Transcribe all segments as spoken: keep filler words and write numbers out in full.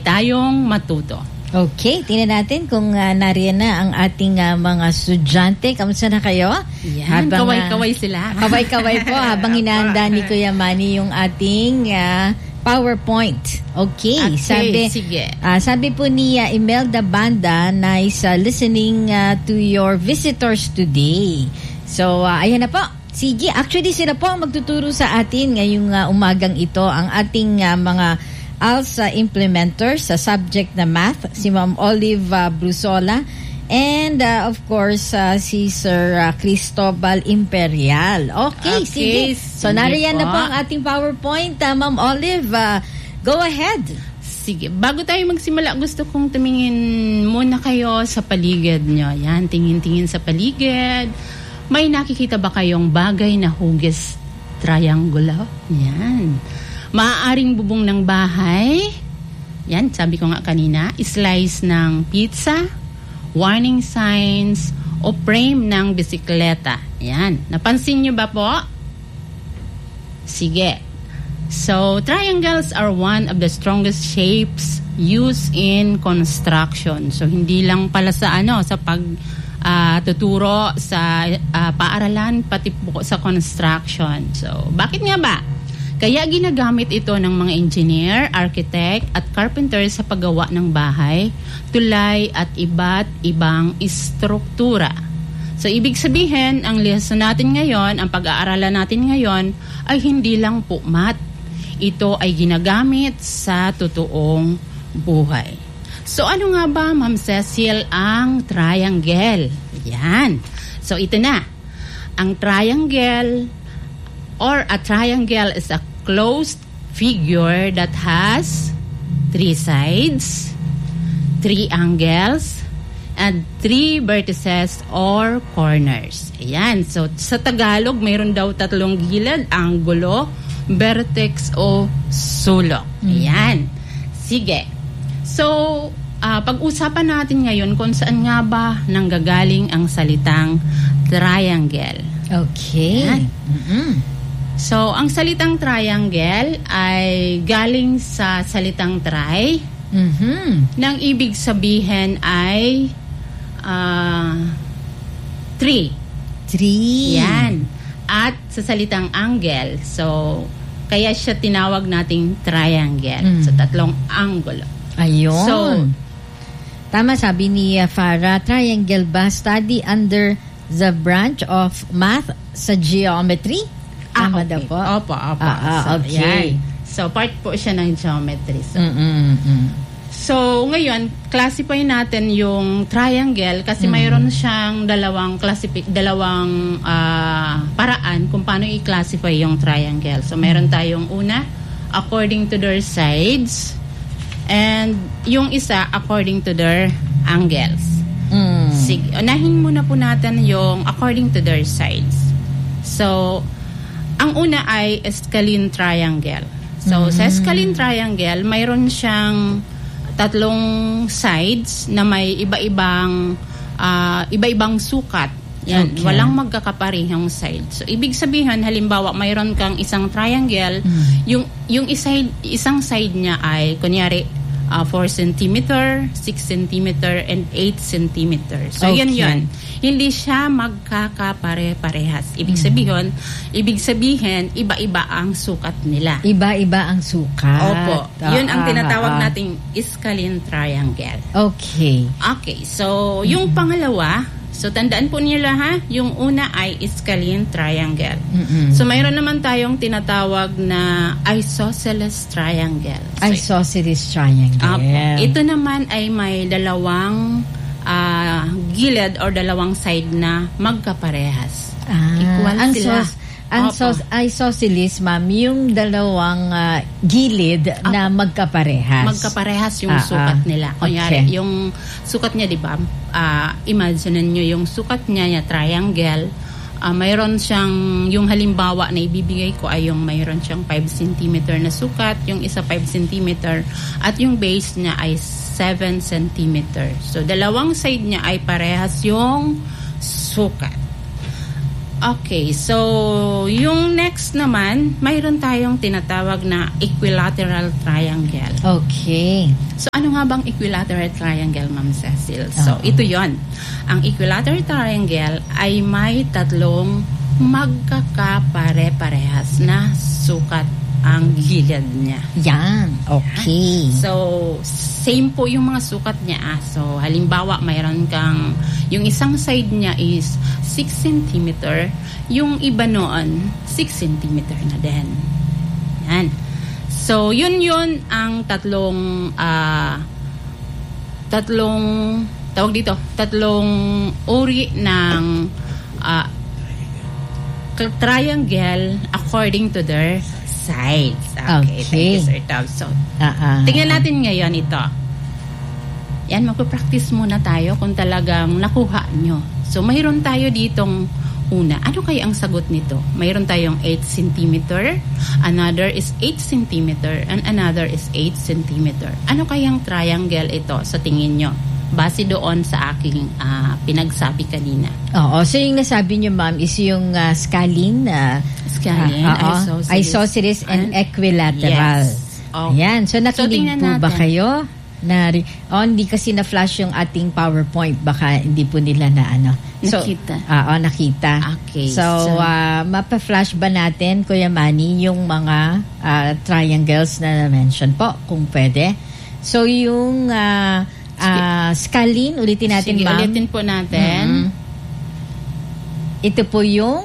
tayong matuto. Okay, tingnan natin kung uh, nariyan na ang ating uh, mga estudyante. Kamusta na kayo? Yan, habang, kaway-kaway sila. Kaway-kaway po habang hinahanda ni Kuya Manny yung ating uh, PowerPoint. Okay, okay sabi, sige. Uh, sabi po ni uh, Imelda Banda, nice uh, listening uh, to your visitors today. So, uh, ayan na po. Sige, actually sila po ang magtuturo sa atin ngayong uh, umagang ito. Ang ating uh, mga A L S uh, implementers sa subject na math, si Ma'am Olive uh, Brusola, and uh, of course uh, si Sir uh, Cristobal Imperial. Okay, okay sige. So nariyan na po ang ating PowerPoint, uh, Ma'am Olive. Uh, go ahead. Sige, bago tayo magsimula, gusto kong tumingin muna kayo sa paligid nyo. Yan, tingin-tingin sa paligid. May nakikita ba kayong bagay na hugis triangular? Yan. Maaaring bubong ng bahay. Yan, sabi ko nga kanina. Slice ng pizza, warning signs, o frame ng bisikleta. Yan. Napansin nyo ba po? Sige. So, triangles are one of the strongest shapes used in construction. So, hindi lang pala sa ano, sa pag uh, tuturo sa uh, paaralan, pati po sa construction. So, bakit nga ba? Kaya ginagamit ito ng mga engineer, architect at carpenter sa paggawa ng bahay, tulay at iba't ibang istruktura. So, ibig sabihin, ang lesson natin ngayon, ang pag-aaralan natin ngayon, ay hindi lang po math. Ito ay ginagamit sa totoong buhay. So, ano nga ba, Ma'am Cecil, ang triangle? Yan. So, ito na. Ang triangle or a triangle is a closed figure that has three sides, three angles, and three vertices or corners. Ayan. So, sa Tagalog, mayroon daw tatlong gilid, anggulo, vertex o sulok. Ayan. Sige. So, uh, pag-usapan natin ngayon kung saan nga ba nanggagaling ang salitang triangle. Okay. Mm-hmm. So, ang salitang triangle ay galing sa salitang tri, mm-hmm. nang ibig sabihin ay uh, three. Three. Yan. At sa salitang angle, so, kaya siya tinawag nating triangle. Mm. So, tatlong angulo. Ayun. So, tama sabi ni uh, Farah, triangle ba study under the branch of math sa geometry? Ah, Tama okay. po? Opo, opo. Ah, ah, so, okay. Yan. So, part po siya ng geometry. So, mm-hmm. so ngayon, classify natin yung triangle kasi mm-hmm. mayroon siyang dalawang classifi- dalawang uh, paraan kung paano i-classify yung triangle. So, mayroon tayong una, according to their sides, and yung isa, according to their angles. Mm. Sige, unahin muna po natin yung according to their sides. So, ang una ay scalene triangle. So, mm-hmm. sa scalene triangle, mayroon siyang tatlong sides na may iba-ibang uh, iba-ibang sukat. Yan, okay. Walang magkakaparehong side. So, ibig sabihin, halimbawa, mayroon kang isang triangle, mm-hmm. yung yung isa, isang side niya ay, kunyari, uh, four centimeter, six centimeter, and eight centimeter. So, okay. yan yun. Hindi siya magkakapare-parehas. Ibig sabihin, mm. ibig sabihin, iba-iba ang sukat nila. Iba-iba ang sukat. Opo. Ah, Yun ang tinatawag ah, nating scalene triangle. Okay. Okay. So, yung mm-hmm. pangalawa, so tandaan po niyo lang ha, yung una ay scalene triangle. Mm-hmm. So, mayroon naman tayong tinatawag na isosceles triangle. So, isosceles triangle. Uh, ito naman ay may dalawang Uh, gilid or dalawang side na magkaparehas. Ah, equal ang sila. Sos, ang sos, isosceles, ma'am, yung dalawang uh, gilid Opo. na magkaparehas. Magkaparehas yung ah, sukat ah. nila. Kunyari, okay. yung sukat niya, di ba? Uh, imagine nyo yung sukat niya, niya triangle. Uh, mayroon siyang, yung halimbawa na ibibigay ko ay yung mayroon siyang five centimeter na sukat, yung isa five centimeter, at yung base niya ay seven centimeter. So, dalawang side niya ay parehas yung sukat. Okay, so yung next naman, mayroon tayong tinatawag na equilateral triangle. Okay. So ano nga bang equilateral triangle, Ma'am Cecil? So Uh-huh. ito yon. Ang equilateral triangle ay may tatlong magkakapare-parehas na sukat ang gilid niya. Yan. Okay. So, same po yung mga sukat niya. Ah. So, halimbawa, mayroon kang, yung isang side niya is six centimeter, yung iba noon, six centimeter na din. Yan. So, yun yun ang tatlong, ah, tatlong, tawag dito, tatlong uri ng ah, triangle according to their sides. Okay, Okay. thank you, Sir Tab. So, Ah, ah. tingnan natin ngayon ito. Yan, magpa-practice muna tayo kung talagang nakuha nyo. So, mayroon tayo ditong una. Ano kaya ang sagot nito? Mayroon tayong eight centimeter, another is eight centimeter, and another is eight centimeter. Ano kayang triangle ito sa tingin nyo? Base doon sa aking ah, pinagsabi kanina. Oo. So, yung nasabi niyo, ma'am, is yung uh, scalene, uh, Scalene, ah, oo. isosceles, isosceles and, and equilateral. Yes. Oh. Ayan. So, nakinig tingnan po ba natin. kayo? Na, oh, hindi kasi na-flash yung ating PowerPoint. Baka hindi po nila na ano. So, Nakita. Oo, nakita. Okay, So, so- ah, mapa-flash ba natin, Kuya Manny, yung mga ah, triangles na na-mention po, kung pwede? So, yung uh, uh, scalene, ulitin natin, Sige, ma'am. ulitin po natin. Mhm. Ito po yung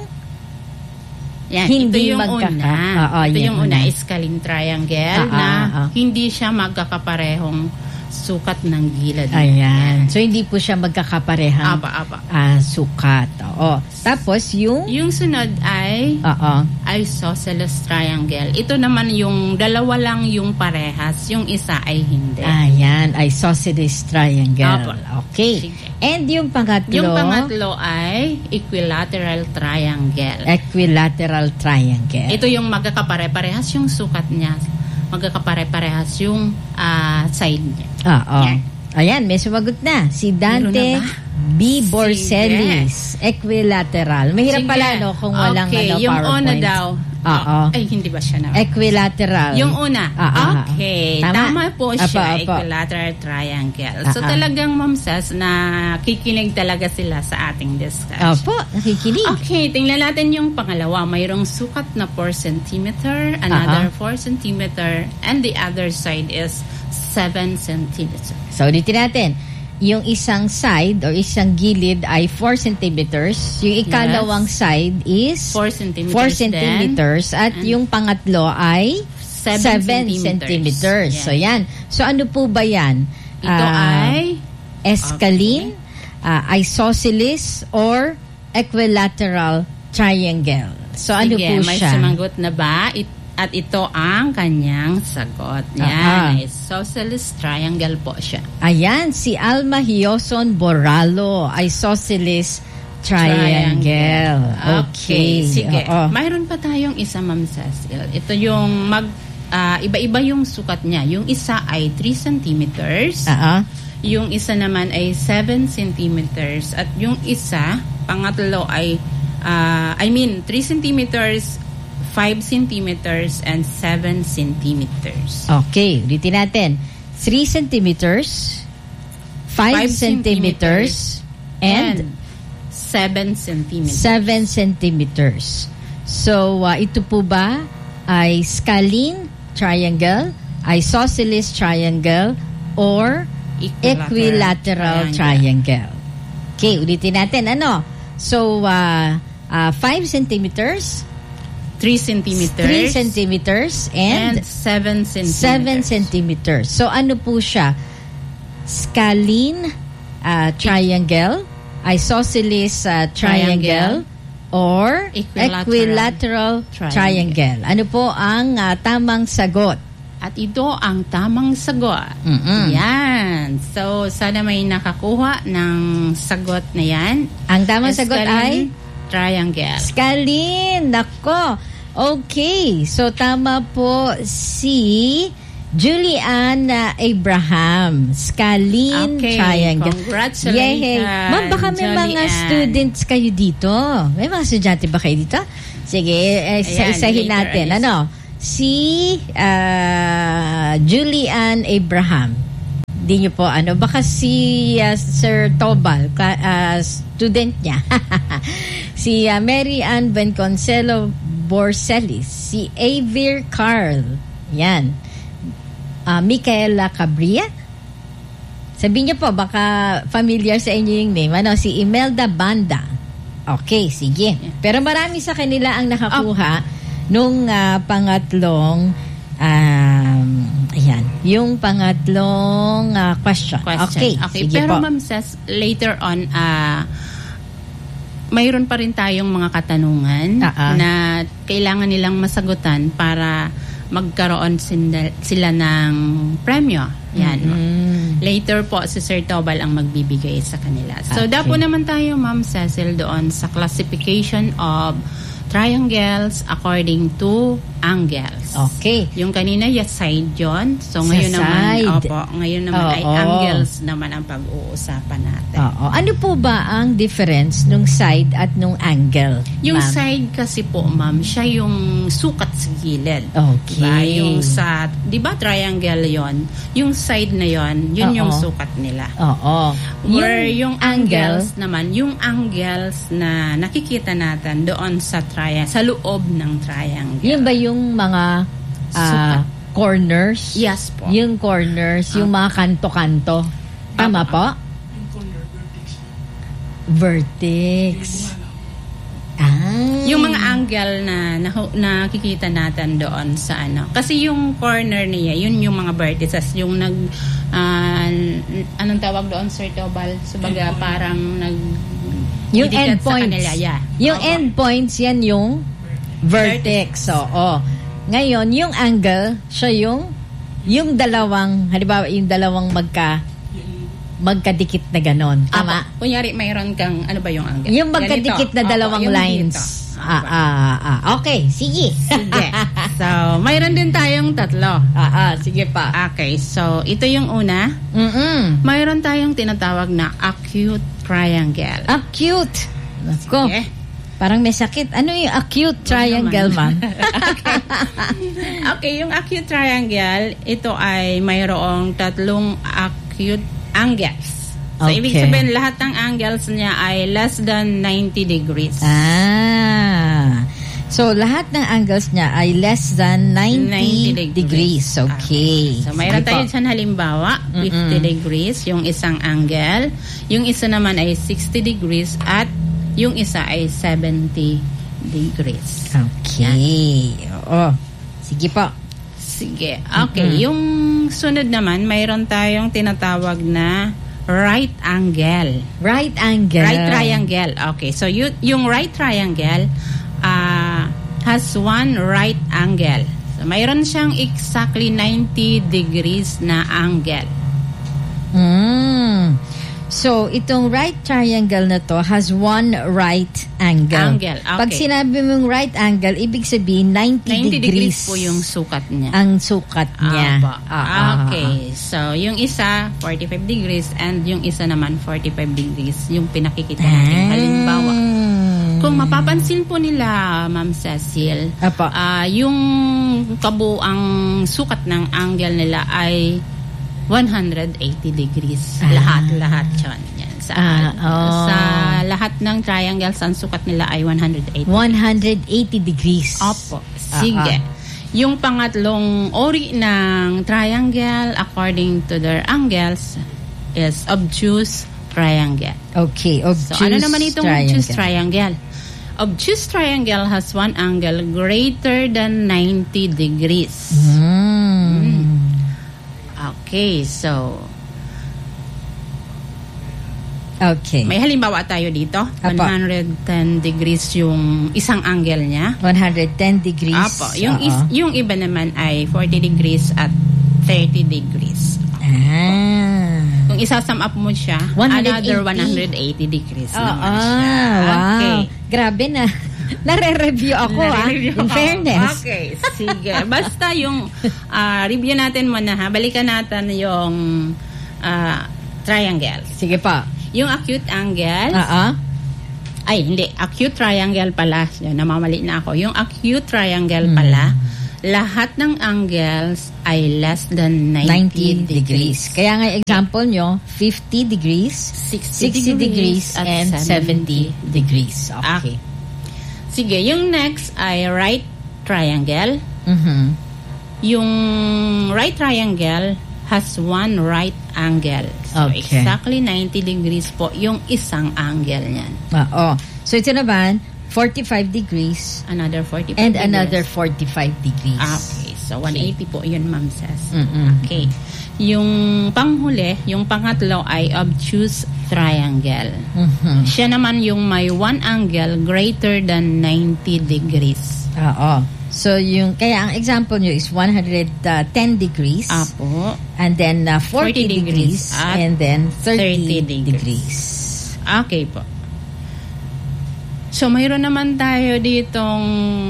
Yan, Hindi ito yung magkaka- una. Oo, ito yan yung una, una. is scalene triangle Ah, na ah, ah. hindi siya magkakaparehong sukat ng gilid. Ayan. So, hindi po siya magkakaparehang Apa, apa. ah, sukat. Oo. Tapos, yung... Yung sunod ay Oo. isosceles triangle. Ito naman yung dalawa lang yung parehas, yung isa ay hindi. Ayan. Isosceles triangle. Apo. Okay. Sige. And yung pangatlo... Yung pangatlo ay equilateral triangle. Equilateral triangle. Ito yung magkakapare-parehas yung sukat niya. Magkakapare-parehas yung ah, side niya. Oo. Yan. Ayan, may sumagot na. Si Dante Meron na B. Borsellis. Equilateral. Mahirap Sige. pala, no, kung walang okay, ano, yung PowerPoint. una daw. Oo. Ay, hindi ba siya na? Equilateral. Yung una. Ah, ah, ah. Okay. Tama. Tama, po Apa, siya. apa. Equilateral triangle. So Ah, ah. talagang, Ma'am Sas, na kikinig talaga sila sa ating discussion. Opo, nakikinig. Okay, tingnan natin yung pangalawa. Mayroong sukat na four centimeter, another Ah, ah. four centimeter, and the other side is seven centimeter. So, ulitin natin. Yung isang side or isang gilid ay four centimeters. Yung ikalawang side is four centimeters. four din. centimeters. At And yung pangatlo ay seven seven centimeters. centimeters. So, yan. So, ano po ba yan? Ito Ah, ay escaline, ah, isosceles, or equilateral triangle. So, ano Sige, po may siya? sumagot na ba? It, at ito ang kanyang sagot. Aha. Yan, isosceles triangle po siya. Ayan, si Alma Hioson Boralo, isosceles triangle. Okay. Sige. Oo. Mayroon pa tayong isa, Ma'am Cecil. Ito yung mag ah, iba-iba yung sukat niya. Yung isa ay three centimeters. Oo. Yung isa naman ay seven centimeters. At yung isa, pangatlo ay, ah, I mean, three centimeters, five centimeters, and seven centimeters. Okay, ulitin natin. three centimeters, five Five centimeters, and seven centimeters. seven centimeters. So, uh, ito po ba ay scalene triangle, isosceles triangle, or equilateral triangle? Okay, ulitin natin. Ano? So, uh, uh, five centimeters, three centimeters. three centimeters, and, and seven centimeters. seven centimeters. So, ano po siya? Scalene uh, triangle, isosceles uh, triangle, or Equilateral equilateral triangle. triangle. Ano po ang uh, tamang sagot? At ito ang tamang sagot. Mm-mm. Yan. So, sana may nakakuha ng sagot na yan. Ang tamang sagot ay triangle. scalene. Nako. Okay. So, tama po si Julian uh, Abraham, Scalene Okay, Triangle. congratulations, Yay. Ma'am, baka may mga Julian. students kayo dito. May mga estudyante ba kayo dito? Sige, eh, Ayan, isa-isahin later, natin. Alice. Ano? Si uh, Julian Abraham. Hindi niyo po, ano, baka si uh, Sir Tobal, ka- uh, student niya. Si uh, Mary Ann Benconcelo Borselis, si Avir Carl, yan. Uh, Micaela Cabria. Sabihin niyo po, baka familiar sa inyo yung name. Ano, si Imelda Banda. Okay, sige. Pero marami sa kanila ang nakakuha nung uh, pangatlong um, ayan, yung pangatlong uh, question. Question. Okay, Okay, sige pero po. Ma'am Ses, later on, ah, mayroon pa rin tayong mga katanungan Ah, ah. na kailangan nilang masagutan para magkaroon sila, sila ng premyo. Yan. Mm. Later po, si Sir Tobal ang magbibigay sa kanila. So, Okay. dapo naman tayo, Ma'am Cecil, doon sa classification of triangles according to angles. Okay. Yung kanina, yes, side yun. So, Sa ngayon naman, side. opo, ngayon naman ay Oo. angles naman ang pag-uusapan natin. Oo. Ano po ba ang difference nung side at nung angle? Yung ma'am? side kasi po, ma'am, siya yung sukat sa gilid. Okay. Diba? Yung sa, di ba triangle yon? Yung side na yon, yun Oo. yung sukat nila. Oo. Where yung, angles naman, yung angles na nakikita natin doon sa triangle, sa loob ng triangle. Yun ba yung mga ah, Sukat. corners? Yes po. Yung corners, yung mga kanto-kanto. Tama Ah, po? Vertex. Ah. Yung mga angle na, na nakikita natin doon sa ano. Kasi yung corner niya, yun yung mga vertices, yung nag ah, anong tawag doon, Sir Tobal? Sabaga parang nag Yung didikat sa endpoints. kanila, yeah. Yung Opo. endpoints, yan yung vertex. Oo. Ngayon, yung angle, siya yung yung dalawang, halimbawa, yung dalawang magka magkadikit na ganon. Tama? Apo. Kunyari, mayroon kang, ano ba yung angle? Yung magkadikit Ganito. na dalawang Opo, yung lines. dito. Ah, Opo. ah, ah. Okay, sige. Sige. So, mayroon din tayong tatlo. ah, ah, sige pa. Okay, so ito yung una. Mm-mm. Mayroon tayong tinatawag na acute triangle. Ah, cute. Nako. Sige. Parang may sakit. Ano yung acute triangle, ma'am? okay. Okay, yung acute triangle, ito ay mayroong tatlong acute angles. So, Okay. ibig sabihin, lahat ng angles niya ay less than ninety degrees. Ah. So, lahat ng angles niya ay less than ninety, ninety degrees. Okay. So, mayroon Sige tayo po. dyan halimbawa, fifty degrees, yung isang angle. Yung isa naman ay sixty degrees at yung isa ay seventy degrees. Okay. Oo. Sige po. Sige. Okay. Yung sunod naman, mayroon tayong tinatawag na right angle. Right angle. Right triangle. Okay. So, y- yung right triangle uh, has one right angle. So, mayroon siyang exactly ninety degrees na angle. Mm. So, itong right triangle na to has one right angle. Angle, okay. Pag sinabi mong right angle, ibig sabihin ninety, ninety degrees degrees po yung sukat niya. ang sukat niya. Apo. Ah, ah, Okay. So, yung isa, forty-five degrees and yung isa naman, forty-five degrees. Yung pinakikita natin. Ah. Halimbawa, kung mapapansin po nila, Ma'am Cecil, Apo. ah, yung kabuang sukat ng angle nila ay one hundred eighty degrees. Ah. Lahat-lahat yun. Yan. Sa, Ah, oh. sa lahat ng triangles, ang sukat nila ay one hundred eighty. one hundred eighty degrees. Opo. Sige. Ah, Yung pangatlong ori ng triangle according to their angles is obtuse triangle. Okay, obtuse So, ano naman itong triangle. obtuse triangle? Obtuse triangle has one angle greater than ninety degrees. Mm. Okay, so Okay. may halimbawa tayo dito. Apo. one hundred ten degrees yung isang angle niya. one hundred ten degrees. Apo. Yung, is, Oo. yung iba naman ay forty degrees at thirty degrees. Ah. Kung isasum up mo siya, one hundred eighty. another one hundred eighty degrees Oo. naman siya. Wow. Okay. Grabe na. Nare-review ako, ah. Nare-review In ako. fairness. Okay, sige. Basta yung ah, review natin muna ha. Balikan natin yung ah, triangles. Sige pa. Yung acute angles, Oo. ay hindi, acute triangle pala. Yan, namamali na ako. Yung acute triangle pala, lahat ng angles ay less than ninety, ninety degrees. Kaya nga example nyo, fifty degrees, sixty, sixty degrees, at and seventy degrees. Okay. Sige, yung next ay right triangle. Mhm. Yung right triangle has one right angle. So, Okay. exactly ninety degrees po yung isang angle niyan. Oo. So ito naman, forty-five degrees Another forty-five and degrees. another forty-five degrees. Okay, so one eighty po yun, Ma'am Says. Mm-mm. Okay. Yung panghuli, yung pangatlo ay obtuse triangle. Mhm. Siya naman yung may one angle greater than ninety degrees. Oo. So yung kaya ang example nyo is one hundred ten degrees Apo. and then uh, forty, forty degrees, degrees at and then thirty, thirty degrees. degrees. Okay po. So, mayroon naman tayo ditong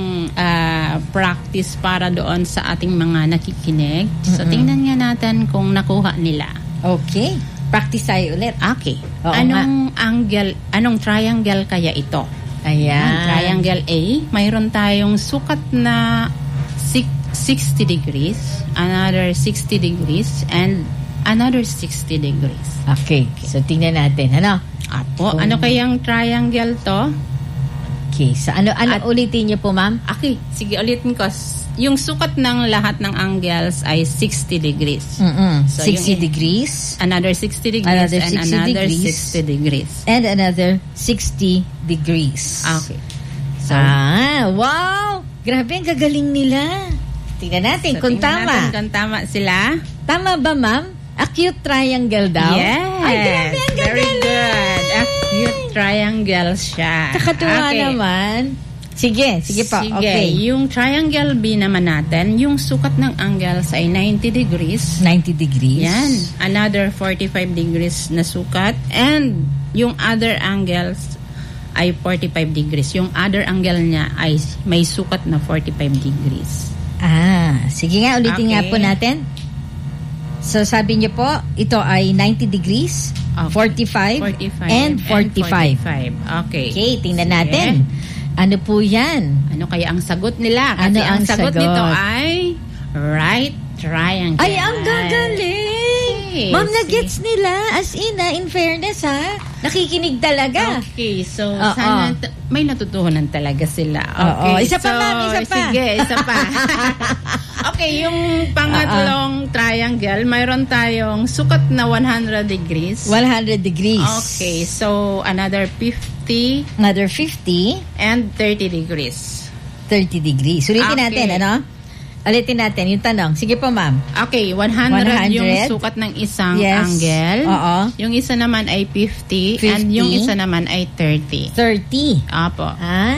ah, practice para doon sa ating mga nakikinig. So, Mm-mm. tingnan nga natin kung nakuha nila. Okay. Practice tayo ulit. Okay. Oo anong angle, anong triangle kaya ito? Ayan. Ang triangle A, mayroon tayong sukat na six- sixty degrees, another sixty degrees, and another sixty degrees. Okay. So tingnan natin. Ano? Apo, Kung- ano kayang triangle to? Okay. So ano, ano At- ulitin niyo po, ma'am? Okay, sige ulitin ko. Yung sukat ng lahat ng angles ay sixty degrees. Mm-mm. So, sixty yung- degrees Another sixty degrees Another and sixty another degrees. sixty degrees. and another sixty degrees. Okay. So, ah, wow! Grabe, ang gagaling nila. Tingnan natin so kung tingnan tama. natin kung tama sila. Tama ba, ma'am? Acute triangle daw? Yes. Ay, grabe, ang Very gagaling. good. Acute triangle siya. Kakatuwa Okay. naman. Sige, sige pa. Sige, Okay. yung triangle B naman natin, yung sukat ng angles ay ninety degrees. ninety degrees. Yan. Another forty-five degrees na sukat. And yung other angles ay forty-five degrees. Yung other angle niya ay may sukat na forty-five degrees. Ah, sige nga, ulitin Okay. nga po natin. So, sabi niyo po, ito ay ninety degrees, Okay. forty-five, forty-five and forty-five. Okay. Okay, tingnan Sige. natin. Ano po yan? Ano kaya ang sagot nila? Kasi Ano ang ang sagot, sagot? nito ay right triangle. Ay, ang gagaling! Yes. Ma'am, na-gets nila. As in, ah, in fairness, ha? Nakikinig talaga. Okay, so Oo. sana t- may natutunan talaga sila. Okay, Oo. Isa pa, so, ma'am, isa pa. Sige, isa pa. Okay, yung pangatlong triangle, mayroon tayong sukat na one hundred degrees. one hundred degrees. Okay, so another fifty Another fifty, and thirty degrees. thirty degrees. Ulitin Okay. natin, ano? Ulitin natin yung tanong. Sige po, ma'am. Okay, one hundred, one hundred. yung sukat ng isang Yes. angle. Oo. Yung isa naman ay fifty, fifty. and yung isa naman ay thirty. thirty. Apo.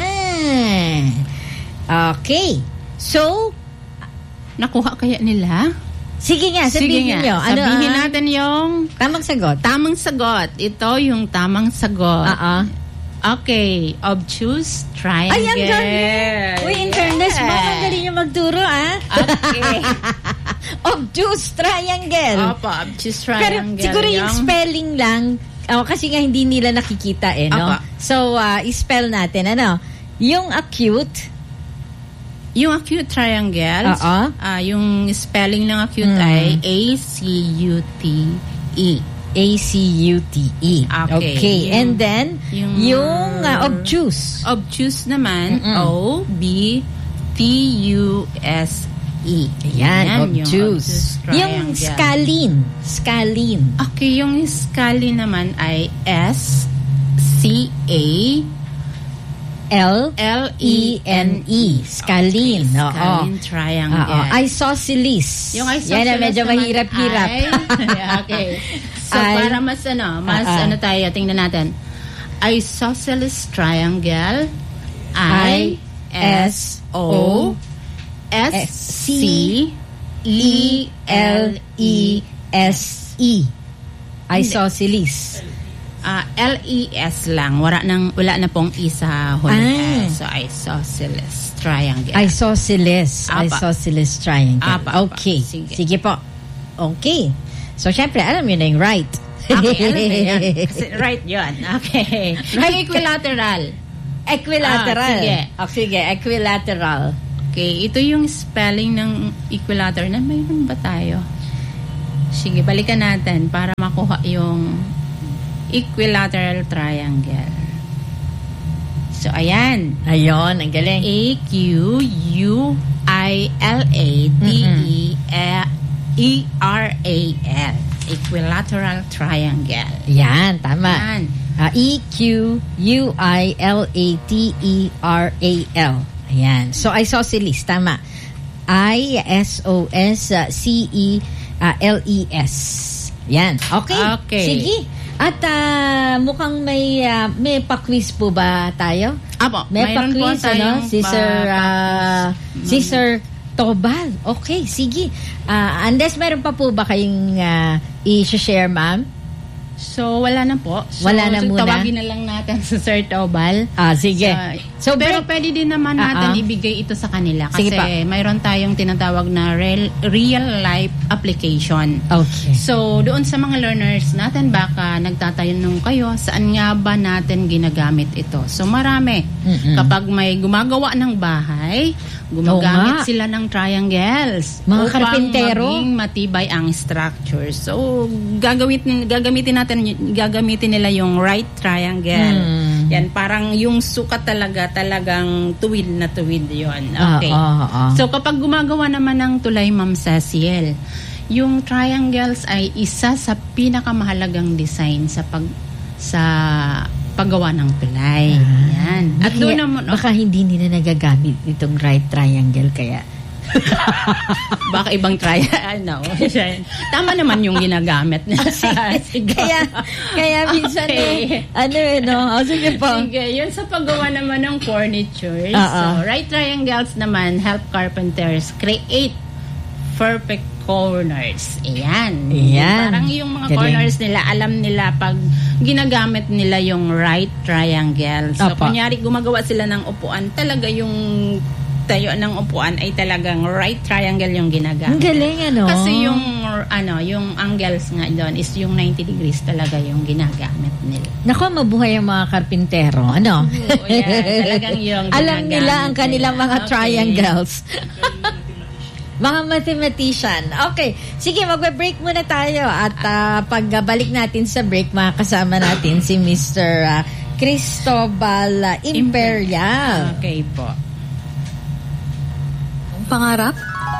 Ah. Okay. So, Nakuha kaya nila? sige nga, Sige sabihin nga, nyo. Ano sabihin ang natin yung tamang sagot? tamang sagot. Ito yung tamang sagot. Oo. Okay, obtuse triangle. Ay, ang galing! Uy, in fairness, Yeah. ma'am, ang galing yung magturo, ah. Okay. Obtuse triangle. Opo, obtuse Pero triangle. siguro yung spelling lang, oh, kasi nga hindi nila nakikita eh, no? Apa. So, uh, spell natin, ano? Yung acute, Yung acute triangle, Oo. ah, yung spelling ng acute Mm. ay A C U T E. A C U T E. Okay. Yung- And then, yung, yung, uh, obtuse. Obtuse naman, Mm-mm. O B T U S E. Yan, Yung obtuse. Yung triangle. scalene. Scalene. Okay, yung scalene naman ay S C A L L E N E. Scalene. Oo. Scalene triangle. Oo. Isosceles. Yung isosceles Yan na medyo naman mahirap-hirap. ay- okay. So, Ay- para mas ano, mas Ah, ah. ano tayo, tingnan natin. Isosceles triangle. I S O S C E L E S E. Isosceles. Ah, L E S lang. Wala nang wala na pong E sa huli. Ah. So isosceles triangle. Isosceles. Apa. Isosceles triangle. Apa, apa. Okay. Sige. Sige po. Okay. So, syempre, alam yun na yung right. Okay, alam mo yan. Kasi right yun. Okay. Right. Equilateral. Equilateral. Ah, sige. Oh, sige, equilateral. Okay, ito yung spelling ng equilateral. Na mayroon ba tayo? Sige, balikan natin para makuha yung equilateral triangle. So, ayan. Ayun, ang galing. A Q U I L A T E E R A L. Equilateral triangle. Yan, tama. Yan. Uh, E Q U I L A T E R A L. Ayan. So, isosceles, tama. I S O S C E L E S. Yan. Okay. Okay. Sige. At uh, mukhang may uh, may pa-quiz po ba tayo? Apo, May mayroon po pa-quiz, ano? tayong Si Sir, pa- uh, si Sir Tobal. Okay, sige. Uh, unless meron pa po ba kayong uh, i-share, ma'am? So, wala na po. So, Wala na so, muna? Tawagin na lang natin sa Sir Tobal. Ah, sige. So, So, pero break- pwede din naman natin Ah, ah. ibigay ito sa kanila. Kasi Sige pa. mayroon tayong tinatawag na real, real life application. Okay. So, doon sa mga learners natin, baka nagtatanong kayo, saan nga ba natin ginagamit ito? So, marami. Mm-mm. Kapag may gumagawa ng bahay, Oo gumagamit nga. sila ng triangles Mga upang karpintero. maging matibay ang structure. So, gagamitin, gagamitin natin, gagamitin nila yung right triangle. Hmm. Yan, parang yung sukat talaga, talagang tuwid na tuwid yon. Okay. Ah, ah, ah. So, kapag gumagawa naman ng tulay, Ma'am Cecil, yung triangles ay isa sa pinakamahalagang design sa pag sa paggawa ng tulay. Yan. At Kaya, doon naman, oh, baka hindi nila nagagamit itong right triangle kaya. baka ibang triangle. No. Tama naman yung ginagamit nila. Sige. kaya, kaya minsan Okay. eh, ano eh, no? O, sige po. Sige, yun sa paggawa naman ng furniture. Ah, So, ah. right triangles naman help carpenters create perfect corners. Ayan. Ayan. Parang yung mga Galing. corners nila, alam nila pag ginagamit nila yung right triangle. So, Apa. kunyari, gumagawa sila ng upuan, talaga yung tayo ng upuan ay talagang right triangle yung ginagamit. Ang galing, ano? Kasi yung ano, yung angles nga doon is yung ninety degrees talaga yung ginagamit nila. Naku, mabuhay ang mga karpintero. Ano? Oo, yan. Talagang yung Alam ginagamit nila ang kanilang nila. mga Okay. triangles. Mga mathematician. Okay. Sige, magbe-break muna tayo. At uh, pagbalik natin sa break, makakasama natin si Mister Uh, Cristobal uh, Imperial. Okay po. Pangarap?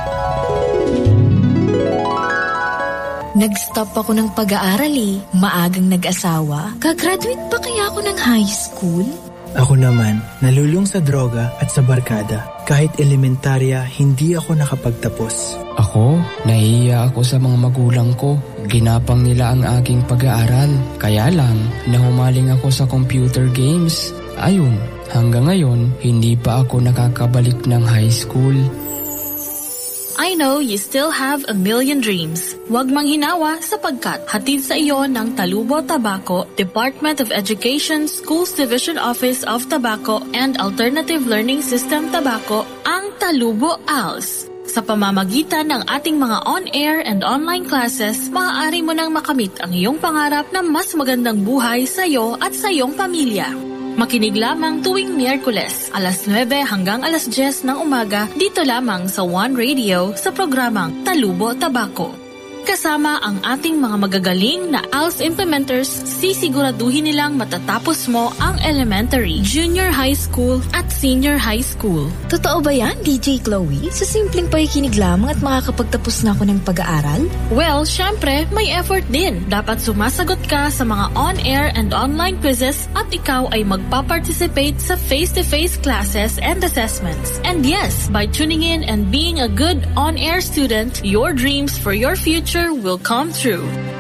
Nag-stop ako ng pag-aaral eh. Maagang nag-asawa. Kagraduate pa kaya ako ng high school? Ako naman, nalulung sa droga at sa barkada. Kahit elementarya, hindi ako nakapagtapos. Ako, nahihiya ako sa mga magulang ko. Ginapang nila ang aking pag-aaral. Kaya lang, nahumaling ako sa computer games. Ayun, hanggang ngayon, hindi pa ako nakakabalik ng high school. I know you still have a million dreams. Huwag manghinawa sapagkat hatid sa iyo ng Talubo Tobacco, Department of Education, Schools Division Office of Tobacco and Alternative Learning System Tobacco ang Talubo A L S. Sa pamamagitan ng ating mga on-air and online classes, maaari mo nang makamit ang iyong pangarap na mas magandang buhay sa iyo at sa iyong pamilya. Makinig lamang tuwing Miyerkules, alas nuwebe hanggang alas diyes ng umaga, dito lamang sa One Radio sa programang Talubo Tobacco. Kasama ang ating mga magagaling na A L S implementers, sisiguraduhin nilang matatapos mo ang elementary, junior high school at senior high school. Totoo ba yan, D J Chloe? Sa simpleng pakikinig lamang at makakapagtapos na ako ng pag-aaral? Well, syempre, may effort din. Dapat sumasagot ka sa mga on-air and online quizzes at ikaw ay magpa-participate sa face-to-face classes and assessments. And yes, by tuning in and being a good on-air student, your dreams for your future will come true.